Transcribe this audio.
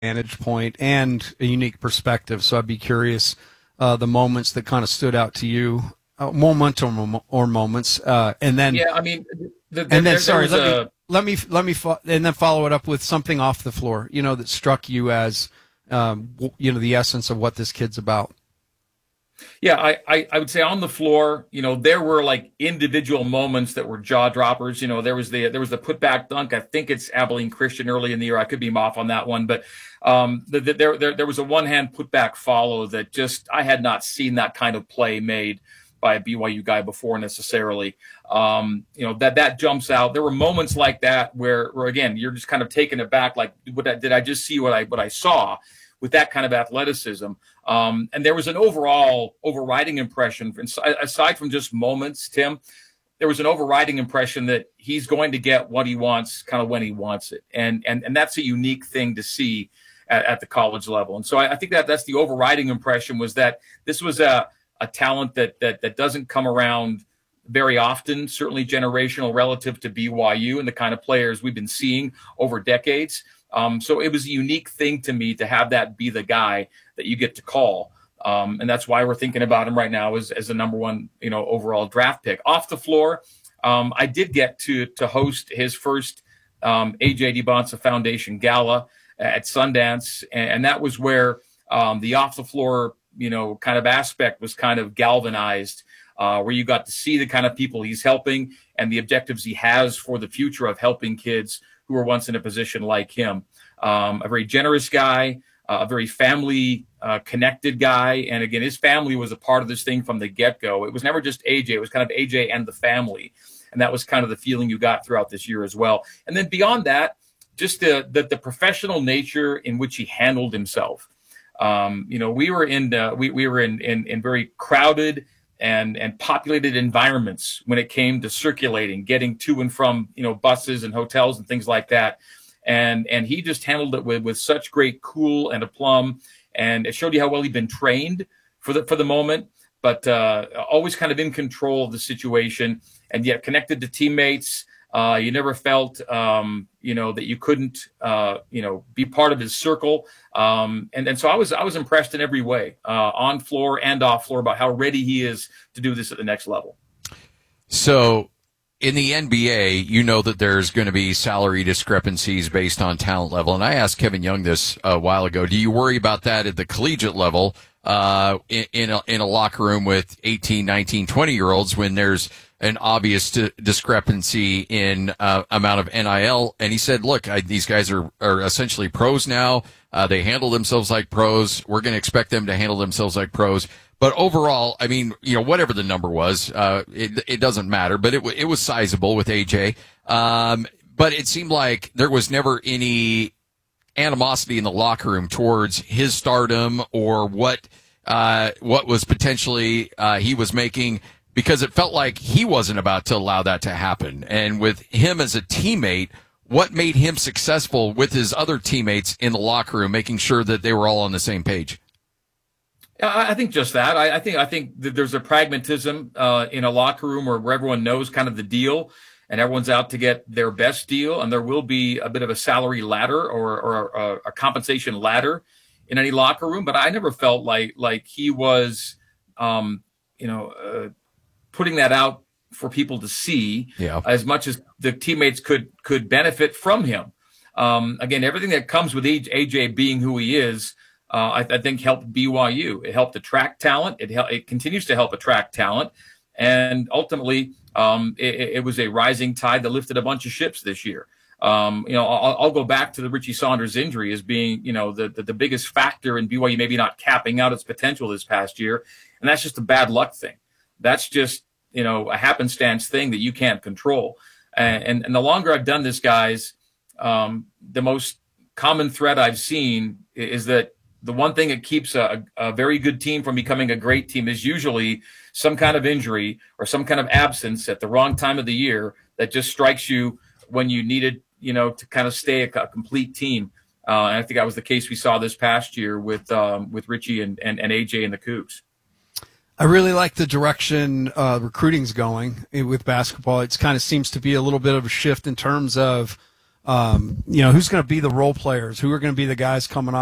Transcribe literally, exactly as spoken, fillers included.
vantage point and a unique perspective. So I'd be curious uh, the moments that kind of stood out to you, uh, moment or, mom- or moments, uh, and then Yeah, I mean, the, the, and then there, sorry, there let a, me let me let me fo- and then follow it up with something off the floor, you know, that struck you as um, w- you know, the essence of what this kid's about. Yeah, I, I, I would say on the floor, you know, there were like individual moments that were jaw droppers. You know, there was the there was the putback dunk. I think it's Abilene Christian early in the year. I could be off on that one, but um, the, the, there, there there was a one hand putback follow that just I had not seen that kind of play made by a B Y U guy before necessarily. Um, you know, that that jumps out. There were moments like that where, where again, you're just kind of taken aback. Like, what I, did I just see what I what I saw with that kind of athleticism? Um, and there was an overall overriding impression, aside from just moments, Tim, there was an overriding impression that he's going to get what he wants kind of when he wants it. And and and that's a unique thing to see at, at the college level. And so I, I think that that's the overriding impression, was that this was a, a talent that, that that doesn't come around very often, certainly generational relative to B Y U and the kind of players we've been seeing over decades. Um, so it was a unique thing to me to have that be the guy that you get to call. Um, and that's why we're thinking about him right now as, as the number one, you know, overall draft pick. Off the floor, um, I did get to to host his first um, A J DeBonsa Foundation Gala at Sundance. And, and that was where um, the off the floor, you know, kind of aspect was kind of galvanized, uh, where you got to see the kind of people he's helping and the objectives he has for the future of helping kids who were once in a position like him. Um, a very generous guy, uh, a very family uh, connected guy. And again, his family was a part of this thing from the get-go. It was never just A J. It was kind of A J and the family. And that was kind of the feeling you got throughout this year as well. And then beyond that, just the, the, the professional nature in which he handled himself. Um, you know, we were in, uh, we, we were in, in, in very crowded and and populated environments when it came to circulating, getting to and from, you know, buses and hotels and things like that. And and he just handled it with, with such great cool and aplomb. And it showed you how well he'd been trained for the for the moment, but uh, always kind of in control of the situation and yet connected to teammates. Uh, you never felt, um, you know, that you couldn't, uh, you know, be part of his circle. Um, and, and so I was I was impressed in every way, uh, on floor and off floor, about how ready he is to do this at the next level. So in the N B A, you know that there's going to be salary discrepancies based on talent level. And I asked Kevin Young this a while ago. Do you worry about that at the collegiate level, uh, in, in a, in a locker room with eighteen, nineteen, twenty year olds when there's an obvious d- discrepancy in uh, amount of N I L? And he said, look, I, these guys are, are essentially pros now. Uh, they handle themselves like pros. We're going to expect them to handle themselves like pros. But overall, I mean, you know, whatever the number was, uh, it, it doesn't matter, but it, it was sizable with A J. Um, but it seemed like there was never any animosity in the locker room towards his stardom or what, uh, what was potentially, uh, he was making, because it felt like he wasn't about to allow that to happen. And with him as a teammate, what made him successful with his other teammates in the locker room, making sure that they were all on the same page? I think just that. I, I think I think that there's a pragmatism uh, in a locker room where, where everyone knows kind of the deal, and everyone's out to get their best deal. And there will be a bit of a salary ladder or, or a, a compensation ladder in any locker room. But I never felt like like he was, um, you know, uh, putting that out for people to see, yeah, as much as the teammates could could benefit from him. Um, again, everything that comes with A J being who he is, uh, I, I think helped B Y U. It helped attract talent. It hel- it continues to help attract talent, and ultimately, um, it, it was a rising tide that lifted a bunch of ships this year. Um, you know, I'll, I'll go back to the Richie Saunders injury as being, you know, the, the the biggest factor in B Y U maybe not capping out its potential this past year, and that's just a bad luck thing. That's just, you know, a happenstance thing that you can't control. And, and, and the longer I've done this, guys, um, the most common thread I've seen is that the one thing that keeps a, a very good team from becoming a great team is usually some kind of injury or some kind of absence at the wrong time of the year that just strikes you when you needed, you know, to kind of stay a, a complete team. Uh, and I think that was the case we saw this past year with um, with Richie and, and, and A J and the Cougs. I really like the direction uh, recruiting's going with basketball. It kind of seems to be a little bit of a shift in terms of um, you know, who's going to be the role players? Who are going to be the guys coming off